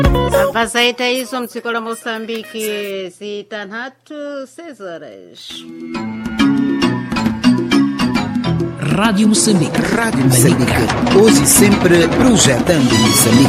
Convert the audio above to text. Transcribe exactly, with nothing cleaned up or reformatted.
Azaita isso, mtsiko la Moçambique, zitanhatu, seis horas. Rádio Moçambique. Rádio Moçambique. Hoje e sempre projetando Moçambique.